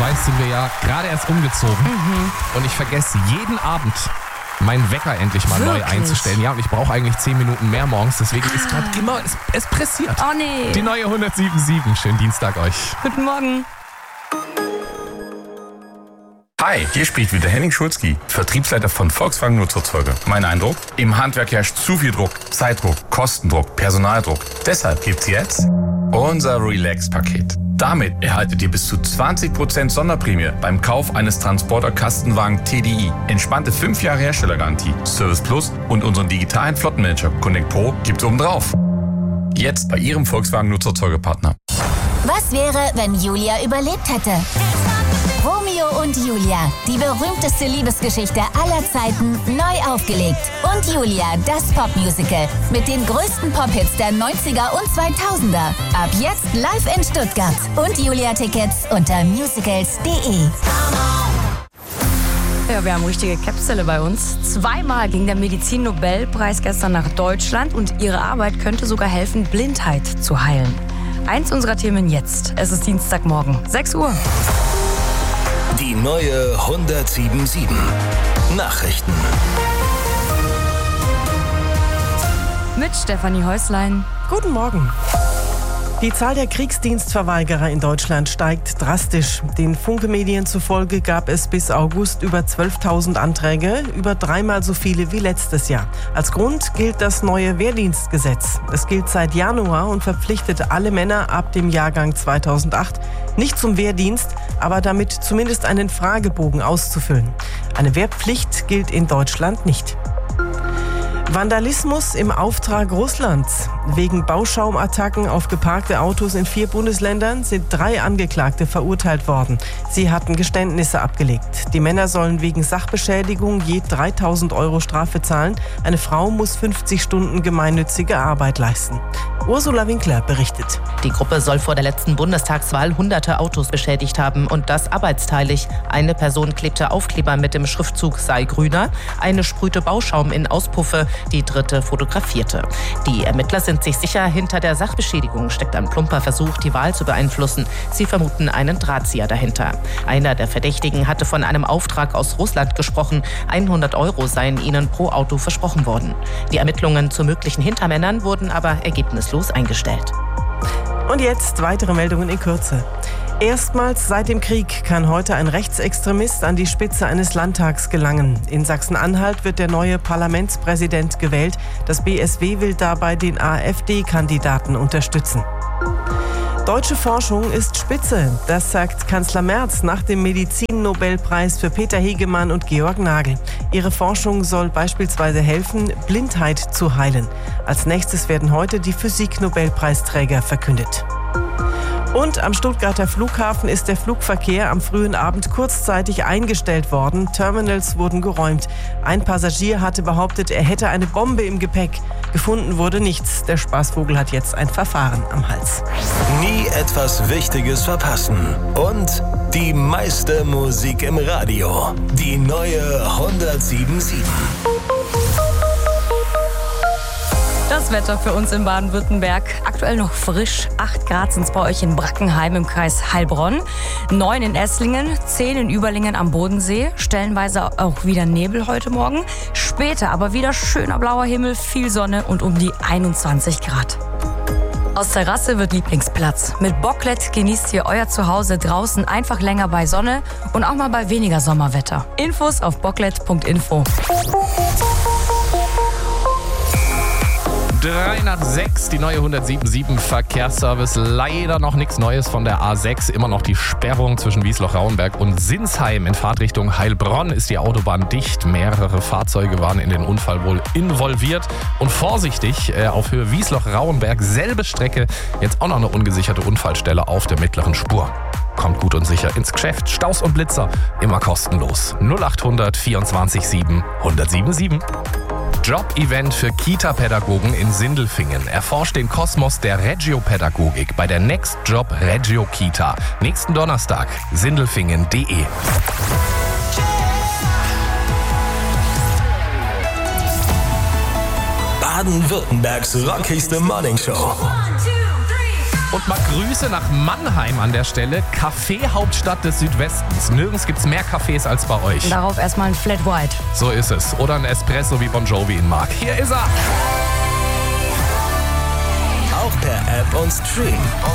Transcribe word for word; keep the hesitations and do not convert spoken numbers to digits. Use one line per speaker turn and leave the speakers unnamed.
weißt, sind wir ja gerade erst umgezogen. Mhm. Und ich vergesse jeden Abend meinen Wecker endlich mal
Wirklich?
neu einzustellen. Ja, und ich brauche eigentlich zehn Minuten mehr morgens. Deswegen ist gerade immer, es, es pressiert.
Oh nee.
Die neue hundertsieben Komma sieben. Schönen Dienstag euch.
Guten Morgen.
Hi, hier spricht wieder Henning Schulzki, Vertriebsleiter von Volkswagen Nutzerzeuge. Mein Eindruck? Im Handwerk herrscht zu viel Druck, Zeitdruck, Kostendruck, Personaldruck. Deshalb gibt's jetzt unser Relax-Paket. Damit erhaltet ihr bis zu zwanzig Prozent Sonderprämie beim Kauf eines Transporter-Kastenwagen T D I. Entspannte fünf Jahre Herstellergarantie, Service Plus und unseren digitalen Flottenmanager Connect Pro gibt's obendrauf. Jetzt bei Ihrem Volkswagen Nutzerzeuge-Partner.
Was wäre, wenn Julia überlebt hätte? Romeo und Julia, die berühmteste Liebesgeschichte aller Zeiten, neu aufgelegt. Und Julia, das Popmusical mit den größten Pop-Hits der neunziger und zweitausender. Ab jetzt live in Stuttgart. Und Julia-Tickets unter musicals punkt de.
Ja, wir haben richtige Käpsele bei uns. Zweimal ging der Medizin-Nobelpreis gestern nach Deutschland und ihre Arbeit könnte sogar helfen, Blindheit zu heilen. Eins unserer Themen jetzt. Es ist Dienstagmorgen, sechs Uhr.
Die neue hundertsieben Komma sieben. Nachrichten.
Mit Stefanie Häuslein.
Guten Morgen. Die Zahl der Kriegsdienstverweigerer in Deutschland steigt drastisch. Den Funke-Medien zufolge gab es bis August über zwölftausend Anträge, über dreimal so viele wie letztes Jahr. Als Grund gilt das neue Wehrdienstgesetz. Es gilt seit Januar und verpflichtet alle Männer ab dem Jahrgang zweitausendacht nicht zum Wehrdienst, aber damit zumindest einen Fragebogen auszufüllen. Eine Wehrpflicht gilt in Deutschland nicht. Vandalismus im Auftrag Russlands. Wegen Bauschaumattacken auf geparkte Autos in vier Bundesländern sind drei Angeklagte verurteilt worden. Sie hatten Geständnisse abgelegt. Die Männer sollen wegen Sachbeschädigung je dreitausend Euro Strafe zahlen. Eine Frau muss fünfzig Stunden gemeinnützige Arbeit leisten. Ursula Winkler berichtet.
Die Gruppe soll vor der letzten Bundestagswahl hunderte Autos beschädigt haben und das arbeitsteilig. Eine Person klebte Aufkleber mit dem Schriftzug sei grüner, eine sprühte Bauschaum in Auspuffe, die dritte fotografierte. Die Ermittler sind sich sicher, hinter der Sachbeschädigung steckt ein plumper Versuch, die Wahl zu beeinflussen. Sie vermuten einen Drahtzieher dahinter. Einer der Verdächtigen hatte von einem Auftrag aus Russland gesprochen. hundert Euro seien ihnen pro Auto versprochen worden. Die Ermittlungen zu möglichen Hintermännern wurden aber ergebnislos eingestellt.
Und jetzt weitere Meldungen in Kürze. Erstmals seit dem Krieg kann heute ein Rechtsextremist an die Spitze eines Landtags gelangen. In Sachsen-Anhalt wird der neue Parlamentspräsident gewählt. Das B S W will dabei den AfD-Kandidaten unterstützen. Deutsche Forschung ist spitze, das sagt Kanzler Merz nach dem Medizin-Nobelpreis für Peter Hegemann und Georg Nagel. Ihre Forschung soll beispielsweise helfen, Blindheit zu heilen. Als nächstes werden heute die Physik-Nobelpreisträger verkündet. Und am Stuttgarter Flughafen ist der Flugverkehr am frühen Abend kurzzeitig eingestellt worden. Terminals wurden geräumt. Ein Passagier hatte behauptet, er hätte eine Bombe im Gepäck. Gefunden wurde nichts. Der Spaßvogel hat jetzt ein Verfahren am Hals.
Nie etwas Wichtiges verpassen. Und die meiste Musik im Radio. Die neue hundertsieben Komma sieben.
Das Wetter für uns in Baden-Württemberg. Aktuell noch frisch. acht Grad sind es bei euch in Brackenheim im Kreis Heilbronn. neun in Esslingen, zehn in Überlingen am Bodensee. Stellenweise auch wieder Nebel heute Morgen. Später aber wieder schöner blauer Himmel, viel Sonne und um die einundzwanzig Grad. Aus Terrasse wird Lieblingsplatz. Mit Bocklet genießt ihr euer Zuhause draußen einfach länger bei Sonne und auch mal bei weniger Sommerwetter. Infos auf bocklet punkt info.
drei nach sechs, die neue hundertsieben Komma sieben Verkehrsservice. Leider noch nichts Neues von der A sechs. Immer noch die Sperrung zwischen Wiesloch-Rauenberg und Sinsheim. In Fahrtrichtung Heilbronn ist die Autobahn dicht. Mehrere Fahrzeuge waren in den Unfall wohl involviert. Und vorsichtig, äh, auf Höhe Wiesloch-Rauenberg, selbe Strecke, jetzt auch noch eine ungesicherte Unfallstelle auf der mittleren Spur. Kommt gut und sicher ins Geschäft. Staus und Blitzer, immer kostenlos. null achthundert vierundzwanzig sieben hundertsieben sieben. Job-Event für Kita-Pädagogen in Sindelfingen. Erforscht den Kosmos der Regiopädagogik bei der Next Job Regio Kita. Nächsten Donnerstag, sindelfingen punkt de.
Baden-Württembergs rockigste Morningshow.
Und mal Grüße nach Mannheim an der Stelle. Kaffeehauptstadt des Südwestens. Nirgends gibt's mehr Cafés als bei euch.
Darauf erstmal ein Flat White.
So ist es. Oder ein Espresso, wie Bon Jovi ihn mag. Hier ist er.
Auch per App und Stream.